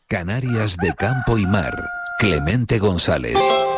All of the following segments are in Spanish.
Canarias de campo y mar. Clemente González.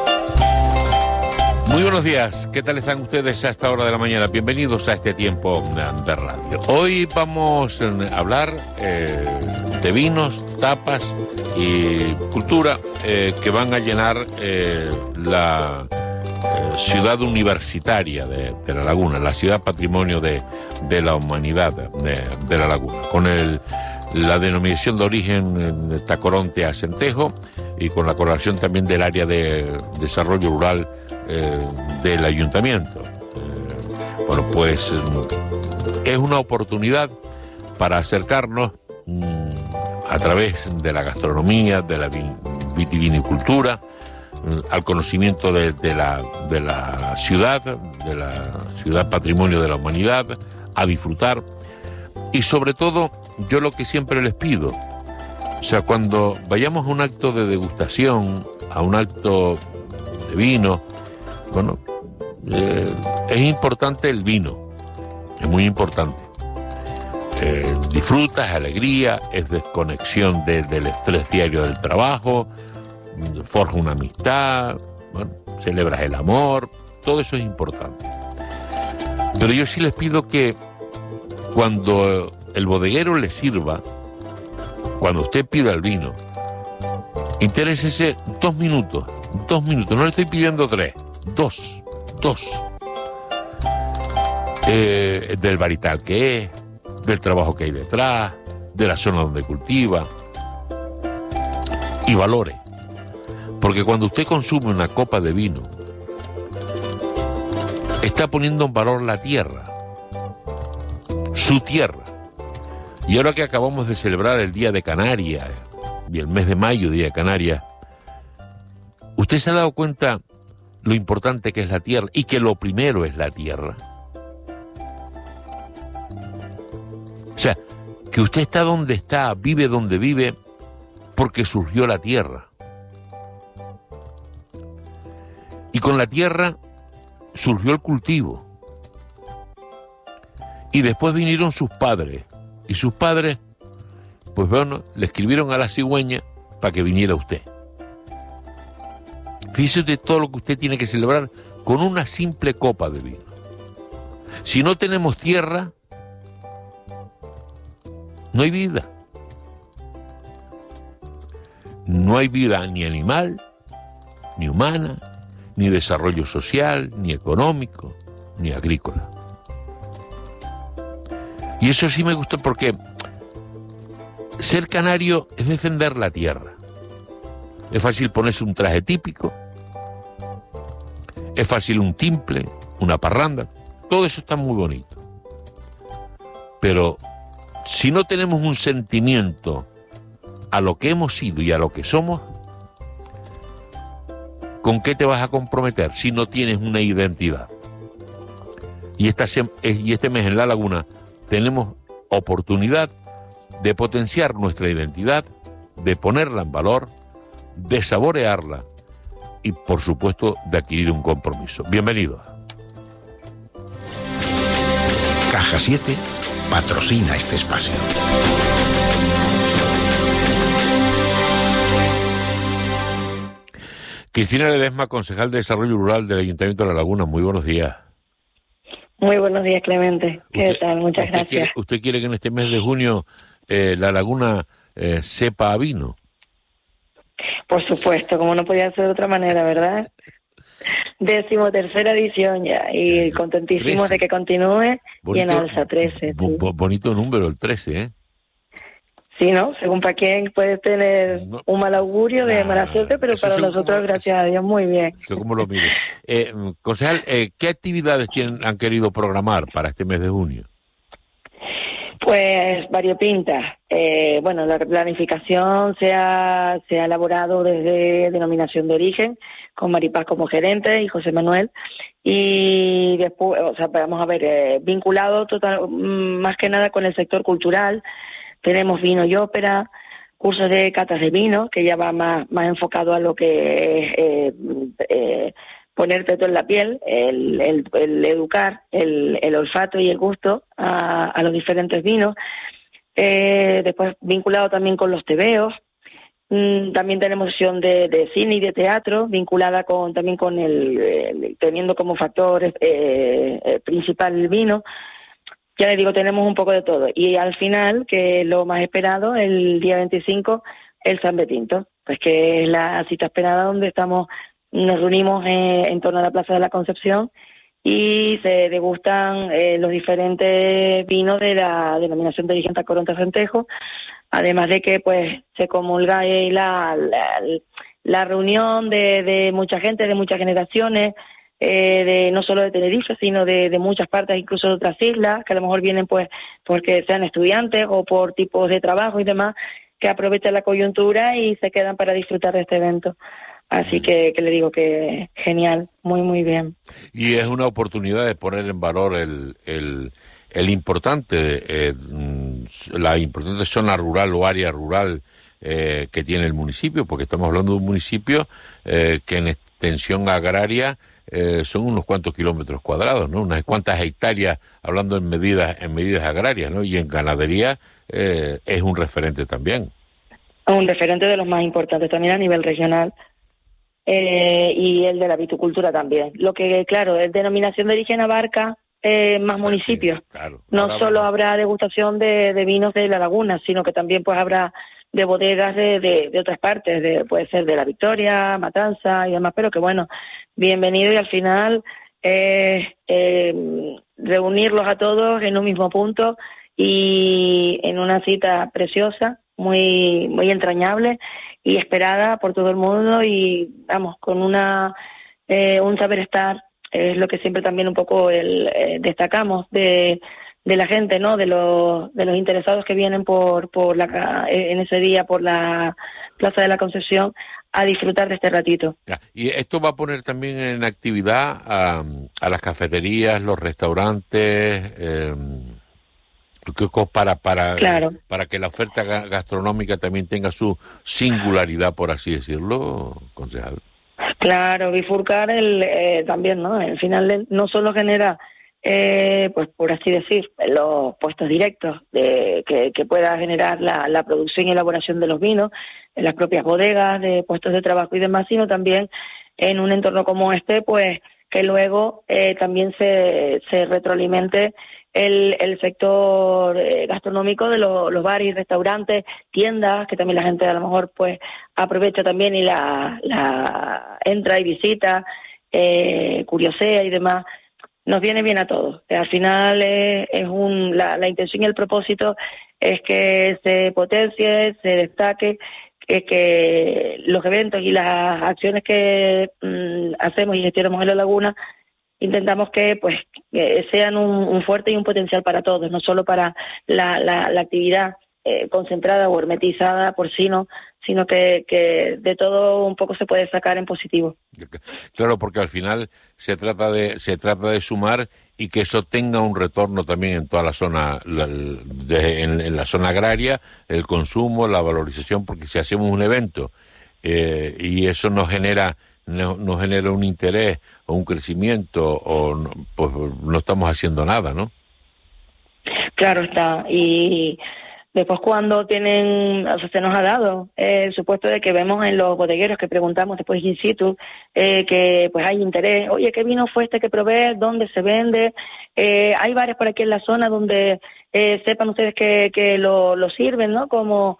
Muy buenos días, ¿qué tal están ustedes a esta hora de la mañana? Bienvenidos a este tiempo de radio. Hoy vamos a hablar de vinos, tapas y cultura que van a llenar la ciudad universitaria de La Laguna, la ciudad patrimonio de la humanidad de La Laguna, con la denominación de origen Tacoronte Acentejo y con la colaboración también del área de desarrollo rural del ayuntamiento. Bueno, pues es una oportunidad para acercarnos a través de la gastronomía, de la vitivinicultura, al conocimiento de la ciudad patrimonio de la humanidad, a disfrutar. Y sobre todo, yo lo que siempre les pido, o sea, cuando vayamos a un acto de degustación, a un acto de vino, bueno, es importante el vino, es muy importante. Disfrutas, alegría, es desconexión del estrés diario del trabajo, forja una amistad, bueno, celebras el amor, todo eso es importante. Pero yo sí les pido que cuando el bodeguero le sirva, cuando usted pida el vino, interésese 2 minutos, no le estoy pidiendo 3, 2. Del varietal que es, del trabajo que hay detrás, de la zona donde cultiva, y valore. Porque cuando usted consume una copa de vino, está poniendo en valor la tierra, su tierra. Y ahora que acabamos de celebrar el Día de Canarias y el mes de mayo, Día de Canarias, ¿usted se ha dado cuenta lo importante que es la tierra y que lo primero es la tierra? O sea, que usted está donde está, vive donde vive, porque surgió la tierra. Y con la tierra surgió el cultivo. Y después vinieron sus padres. Y sus padres, pues bueno, le escribieron a la cigüeña para que viniera usted. Fíjese de todo lo que usted tiene que celebrar con una simple copa de vino. Si no tenemos tierra, no hay vida. No hay vida ni animal, ni humana, ni desarrollo social, ni económico, ni agrícola. Y eso sí me gusta porque ser canario es defender la tierra. Es fácil ponerse un traje típico, es fácil un timple, una parranda, todo eso está muy bonito. Pero si no tenemos un sentimiento a lo que hemos sido y a lo que somos, ¿con qué te vas a comprometer si no tienes una identidad? Y este mes en La Laguna tenemos oportunidad de potenciar nuestra identidad, de ponerla en valor, de saborearla y, por supuesto, de adquirir un compromiso. Bienvenidos. Caja 7 patrocina este espacio. Cristina Ledesma, concejal de Desarrollo Rural del Ayuntamiento de La Laguna, muy buenos días. Muy buenos días, Clemente. ¿Qué tal? Muchas gracias. ¿Usted quiere que en este mes de junio La Laguna sepa a vino? Por supuesto, como no podía ser de otra manera, ¿verdad? 13ª edición ya, y contentísimos 13. De que continúe. Bonito, y en alza 13. Sí. Bonito número el 13, ¿eh? Sí, ¿no? Según para quien puede tener un mal augurio de mala suerte, pero para nosotros, gracias a Dios, muy bien. Eso como lo mire. Concejal, ¿qué actividades han querido programar para este mes de junio? Pues variopintas. Bueno, la planificación se ha elaborado desde denominación de origen, con Maripaz como gerente y José Manuel, y después, o sea, vamos a ver, vinculado más que nada con el sector cultural. Tenemos vino y ópera, cursos de catas de vino, que ya va más enfocado a lo que es ponerte todo en la piel, el educar el olfato y el gusto a los diferentes vinos. Después vinculado también con los tebeos, También tenemos sesión de cine y de teatro, vinculada también con teniendo como factor principal el vino. Ya les digo, tenemos un poco de todo. Y al final, que lo más esperado, el día 25, el San Betinto, pues que es la cita esperada donde nos reunimos en torno a la Plaza de la Concepción y se degustan los diferentes vinos de la denominación de origen Tacoronte Centejo. Además de que pues se comulga la reunión de mucha gente, de muchas generaciones, no solo de Tenerife, sino de muchas partes, incluso de otras islas, que a lo mejor vienen pues porque sean estudiantes o por tipos de trabajo y demás, que aprovechan la coyuntura y se quedan para disfrutar de este evento. Así que le digo que genial, muy, muy bien. Y es una oportunidad de poner en valor la importante zona rural o área rural que tiene el municipio, porque estamos hablando de un municipio que en extensión agraria son unos cuantos kilómetros cuadrados, ¿no? Unas cuantas hectáreas, hablando en medidas agrarias, ¿no? Y en ganadería es un referente también. Un referente de los más importantes también a nivel regional. Y el de la viticultura también. Lo que, claro, es denominación de origen abarca más municipios. Sí, claro. No solo habrá degustación de vinos de la laguna, sino que también pues habrá de bodegas de otras partes, puede ser de La Victoria, Matanza y demás, pero que bueno, bienvenido y al final reunirlos a todos en un mismo punto y en una cita preciosa, muy, muy entrañable y esperada por todo el mundo y vamos, con un saber estar, es lo que siempre también un poco destacamos de la gente, ¿no? De los interesados que vienen en ese día por la Plaza de la Concepción a disfrutar de este ratito. Y esto va a poner también en actividad a las cafeterías, los restaurantes, claro, para que la oferta gastronómica también tenga su singularidad, por así decirlo, concejal. Claro, bifurcar también, ¿no? Al final no solo genera, pues por así decir, los puestos directos que pueda generar la producción y elaboración de los vinos, en las propias bodegas, de puestos de trabajo y demás, sino también en un entorno como este, pues que luego también se retroalimente el sector gastronómico de los bares y restaurantes, tiendas, que también la gente a lo mejor pues aprovecha también y la entra y visita, curiosea y demás. Nos viene bien a todos. Al final la intención y el propósito es que se potencie, se destaque, que los eventos y las acciones que hacemos y gestionamos en la laguna intentamos que sean un fuerte y un potencial para todos, no solo para la actividad concentrada o hermetizada por sí, ¿no? Sino que de todo un poco se puede sacar en positivo. Claro, porque al final se trata de sumar y que eso tenga un retorno también en toda la zona, en la zona agraria, el consumo, la valorización, porque si hacemos un evento y eso nos genera un interés o un crecimiento, pues no estamos haciendo nada, ¿no? Claro está, y después cuando se nos ha dado el supuesto de que vemos en los bodegueros que preguntamos después in situ, que pues hay interés, oye, ¿qué vino fue este que probé? ¿Dónde se vende? Hay bares por aquí en la zona donde sepan ustedes que lo sirven, ¿no? Como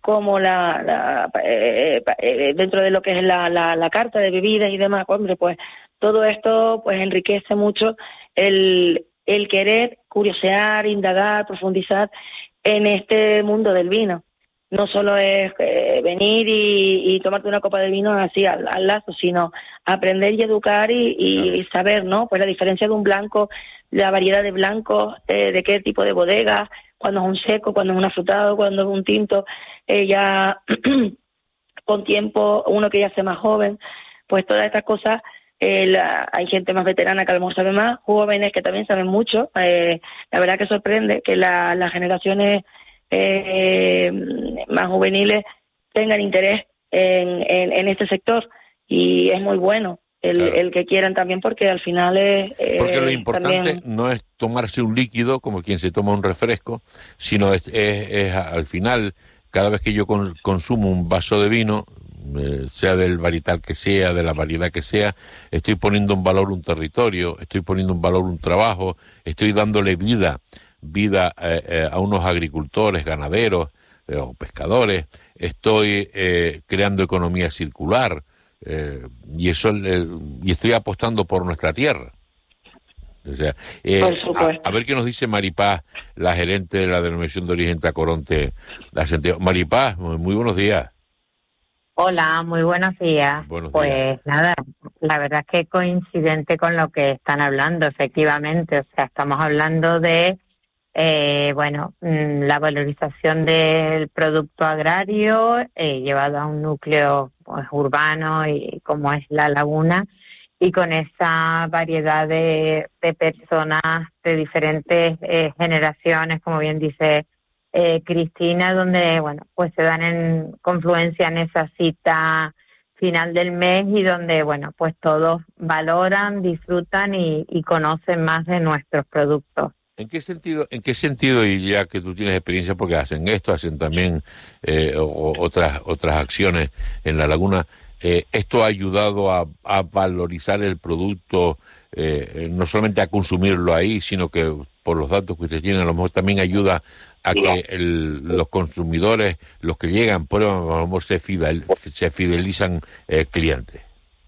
dentro de lo que es la carta de bebidas y demás. Hombre, pues todo esto pues enriquece mucho el querer curiosear, indagar, profundizar en este mundo del vino. No solo es venir y tomarte una copa de vino así al lazo, sino aprender y educar y saber, ¿no? Pues la diferencia de un blanco, la variedad de blancos, de qué tipo de bodega, cuando es un seco, cuando es un afrutado, cuando es un tinto, ya con tiempo, uno que ya sea más joven, pues todas estas cosas. Hay gente más veterana que a lo mejor sabe más, jóvenes que también saben mucho. La verdad que sorprende que las generaciones más juveniles tengan interés en este sector y es muy bueno el que quieran también, porque al final porque lo importante también no es tomarse un líquido como quien se toma un refresco, sino es al final cada vez que yo consumo un vaso de vino, sea del varietal que sea, de la variedad que sea, estoy poniendo en valor un territorio, estoy poniendo en valor un trabajo, estoy dándole vida a unos agricultores, ganaderos o pescadores, estoy creando economía circular, y estoy apostando por nuestra tierra. O sea, a ver qué nos dice Maripaz, la gerente de la denominación de origen Tacoronte de Acentejo. Maripaz, muy buenos días. Hola, muy buenos días. Buenos pues días. nada, la verdad es que coincidente con lo que están hablando, efectivamente. O sea, estamos hablando de, la valorización del producto agrario llevado a un núcleo pues, urbano y como es la laguna, y con esa variedad de personas de diferentes generaciones, como bien dice Cristina, donde pues se dan en confluencia en esa cita final del mes y donde pues todos valoran, disfrutan y conocen más de nuestros productos. ¿En qué sentido, y ya que tú tienes experiencia porque hacen esto, hacen también otras acciones en la laguna, esto ha ayudado a valorizar el producto, no solamente a consumirlo ahí, sino que por los datos que usted tiene, a lo mejor también ayuda a que los consumidores, los que llegan, prueban, a lo mejor se fidelizan clientes?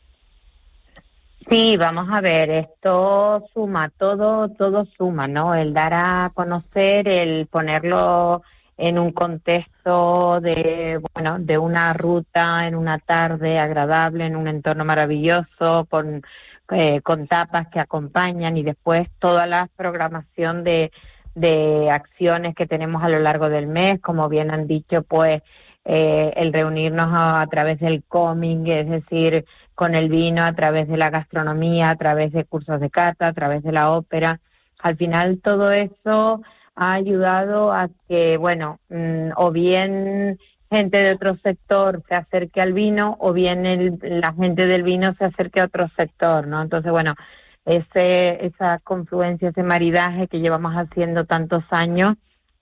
Sí, vamos a ver, esto suma, todo suma, ¿no? El dar a conocer, el ponerlo en un contexto de una ruta, en una tarde agradable, en un entorno maravilloso, con tapas que acompañan, y después toda la programación de acciones que tenemos a lo largo del mes, como bien han dicho, pues el reunirnos a través del cómic, es decir, con el vino, a través de la gastronomía, a través de cursos de cata, a través de la ópera. Al final todo eso ha ayudado a que, o bien gente de otro sector se acerque al vino, o bien la gente del vino se acerque a otro sector, ¿no? Entonces, esa confluencia, ese maridaje que llevamos haciendo tantos años,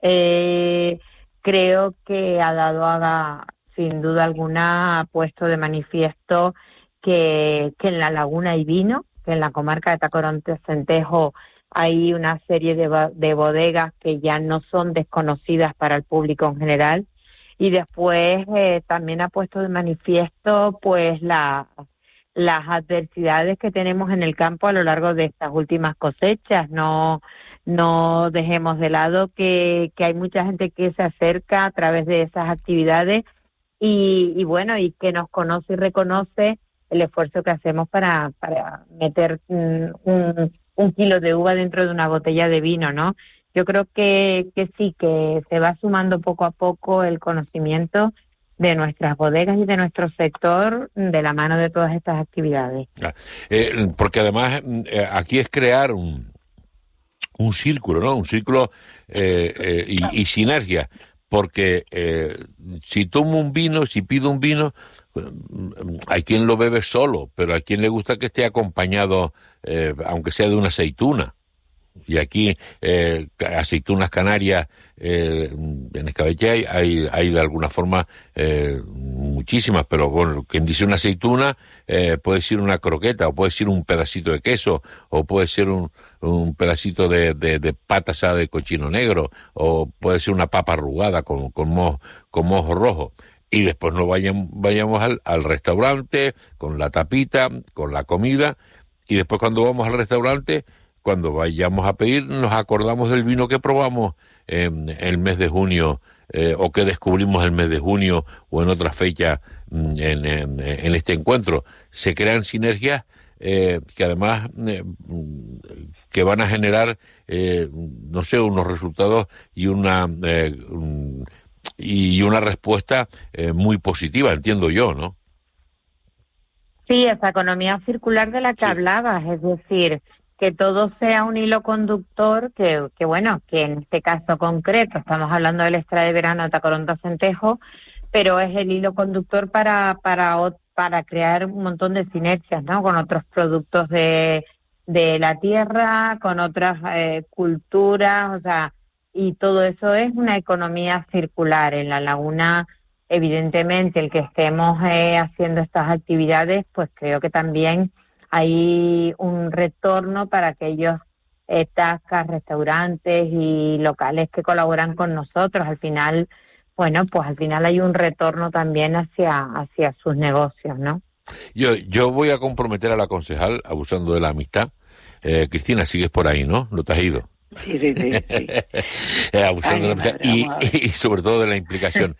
creo que ha dado, sin duda alguna, ha puesto de manifiesto que en la laguna hay vino, que en la comarca de Tacoronte-Acentejo hay una serie de bodegas que ya no son desconocidas para el público en general, y después también ha puesto de manifiesto pues las adversidades que tenemos en el campo a lo largo de estas últimas cosechas. No dejemos de lado que hay mucha gente que se acerca a través de esas actividades y que nos conoce y reconoce el esfuerzo que hacemos para meter un kilo de uva dentro de una botella de vino, ¿no? Yo creo que sí, que se va sumando poco a poco el conocimiento de nuestras bodegas y de nuestro sector de la mano de todas estas actividades. Porque además aquí es crear un círculo, ¿no? Un círculo y sinergia. Porque si tomo un vino, si pido un vino, hay quien lo bebe solo, pero hay quien le gusta que esté acompañado, aunque sea de una aceituna. Y aquí aceitunas canarias en Escabeche hay de alguna forma muchísimas, pero quien dice una aceituna puede ser una croqueta, o puede ser un pedacito de queso, o puede ser un pedacito de pata asada de cochino negro, o puede ser una papa arrugada con mojo rojo. Y después vayamos al restaurante con la tapita, con la comida, y después cuando vamos al restaurante, cuando vayamos a pedir, nos acordamos del vino que probamos en el mes de junio, o que descubrimos el mes de junio, o en otra fecha en este encuentro. Se crean sinergias que además que van a generar, unos resultados y una respuesta muy positiva, entiendo yo, ¿no? Sí, esa economía circular de la que hablabas, es decir, que todo sea un hilo conductor, que en este caso concreto estamos hablando del extra de verano de Tacoronte-Acentejo, pero es el hilo conductor para crear un montón de sinergias, ¿no? Con otros productos de la tierra, con otras culturas, y todo eso es una economía circular. En la laguna, evidentemente, el que estemos haciendo estas actividades, pues creo que también hay un retorno para aquellos tascas, restaurantes y locales que colaboran con nosotros. Al final, bueno, pues al final hay un retorno también hacia sus negocios, ¿no? Yo voy a comprometer a la concejal, abusando de la amistad. Cristina, sigues por ahí, ¿no? ¿No te has ido? Sí. Abusando de la amistad y sobre todo de la implicación.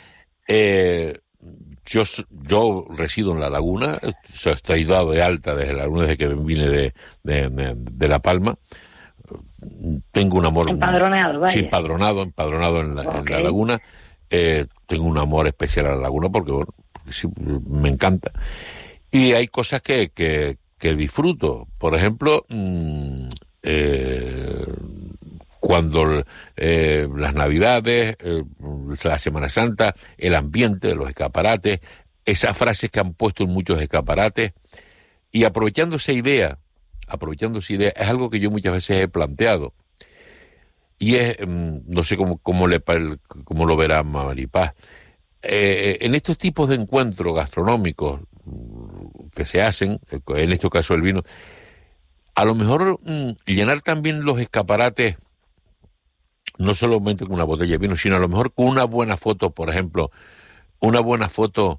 Yo resido en La Laguna, estoy dado de alta desde La Laguna, desde que vine de La Palma. Tengo un amor... Empadronado, vaya. Sí, empadronado en La Laguna. Tengo un amor especial a La Laguna porque, bueno, sí, me encanta. Y hay cosas que disfruto. Por ejemplo, cuando las Navidades, la Semana Santa, el ambiente de los escaparates, esas frases que han puesto en muchos escaparates, y aprovechando esa idea, es algo que yo muchas veces he planteado, y es, no sé cómo lo verá Maripaz, en estos tipos de encuentros gastronómicos que se hacen, en este caso el vino, a lo mejor llenar también los escaparates no solamente con una botella de vino, sino a lo mejor con una buena foto, por ejemplo, una buena foto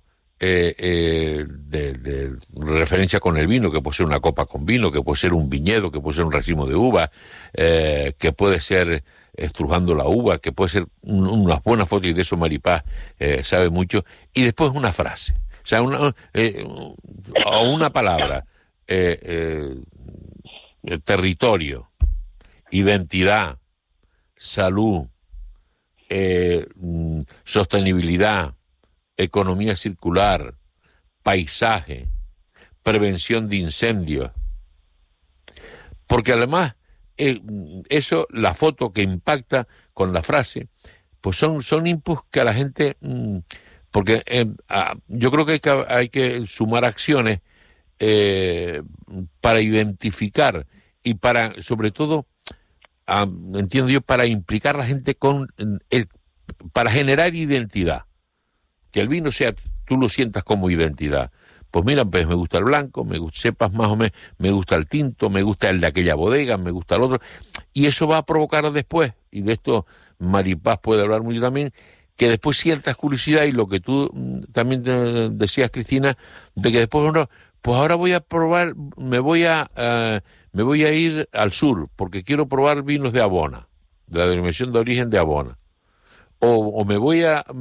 de referencia con el vino, que puede ser una copa con vino, que puede ser un viñedo, que puede ser un racimo de uva, que puede ser estrujando la uva, que puede ser unas buenas fotos, y de eso Maripaz sabe mucho, y después una frase, o sea, o una palabra, territorio, identidad, salud, sostenibilidad, economía circular, paisaje, prevención de incendios. Porque además, eso, la foto que impacta con la frase, pues son inputs que a la gente... porque yo creo que hay que sumar acciones para identificar y para, sobre todo, entiendo yo, para implicar a la gente para generar identidad. Que el vino tú lo sientas como identidad. Pues mira, pues me gusta el blanco, sepas más o menos, me gusta el tinto, me gusta el de aquella bodega, me gusta el otro. Y eso va a provocar después, y de esto Maripaz puede hablar mucho también, que después sientas curiosidad, y lo que tú también decías, Cristina, de que después uno, pues ahora voy a probar, me voy a ir al sur, porque quiero probar vinos de Abona, de la denominación de origen de Abona. O me voy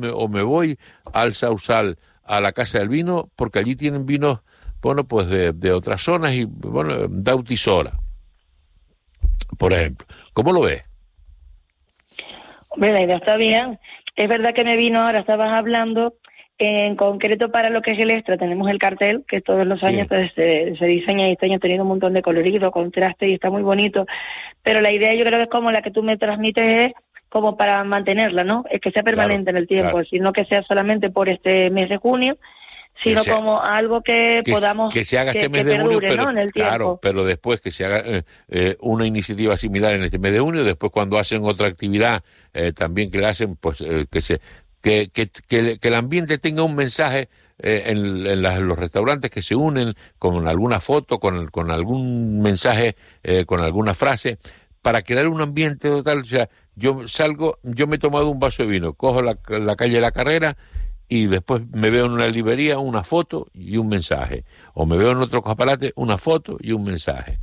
al Sausal, a la Casa del Vino, porque allí tienen vinos, bueno, pues de otras zonas, y bueno, Dautisora, por ejemplo. ¿Cómo lo ves? Hombre, la idea está bien. Es verdad que me vino, ahora estabas hablando, en concreto para lo que es el Extra, tenemos el cartel, que todos los años pues, se diseña, y este año ha tenido un montón de colorido, contraste, y está muy bonito. Pero la idea, yo creo que es como la que tú me transmites, es como para mantenerla, ¿no? Es que sea permanente en el tiempo, sino que sea solamente por este mes de junio, sino como algo que podamos... Que se haga este mes de junio, pero, ¿no? En el tiempo. Claro, pero después que se haga una iniciativa similar en este mes de junio, después cuando hacen otra actividad, también que la hacen, pues que el ambiente tenga un mensaje en los restaurantes que se unen con alguna foto, con algún mensaje, con alguna frase, para crear un ambiente total. O sea, yo me he tomado un vaso de vino, cojo la calle de la Carrera, y después me veo en una librería una foto y un mensaje, o me veo en otro escaparate una foto y un mensaje,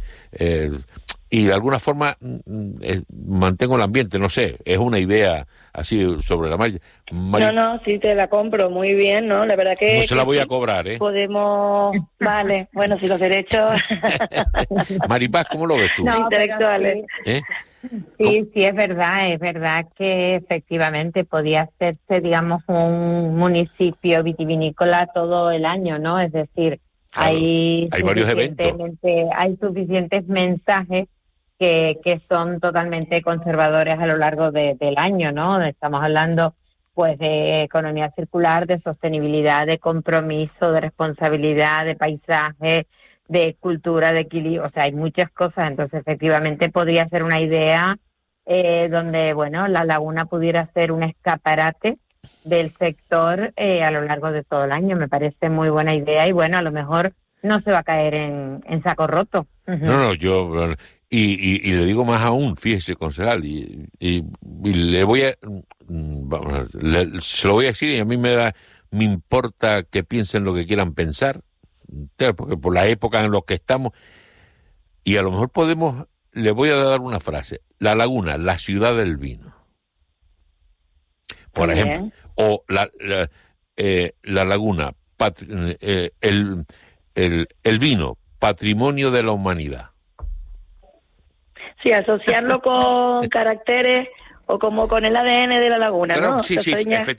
y de alguna forma mantengo el ambiente. No sé, es una idea así sobre la marcha. No, sí te la compro muy bien, ¿no? La verdad que... No se la voy a cobrar, ¿eh? Podemos... Vale, bueno, si los derechos... Maripaz, ¿cómo lo ves tú? No, intelectuales. Sí, es verdad que efectivamente podía hacerse, digamos, un municipio vitivinícola todo el año, ¿no? Es decir, claro, hay varios eventos. Hay suficientes mensajes que son totalmente conservadores a lo largo del año, ¿no? Estamos hablando, pues, de economía circular, de sostenibilidad, de compromiso, de responsabilidad, de paisaje, de cultura, de equilibrio. O sea, hay muchas cosas. Entonces, efectivamente, podría ser una idea donde, bueno, la laguna pudiera ser un escaparate del sector a lo largo de todo el año. Me parece muy buena idea y, bueno, a lo mejor no se va a caer en saco roto. No, yo... Y le digo más aún, fíjese, concejal, y le voy a... se lo voy a decir y a mí me importa que piensen lo que quieran pensar, porque por la época en la que estamos, y a lo mejor le voy a dar una frase: La Laguna, la ciudad del vino, por ejemplo, o la Laguna, el vino, patrimonio de la humanidad. Sí, asociarlo con caracteres o como con el ADN de la laguna, Claro, ¿no? sí, efectivamente.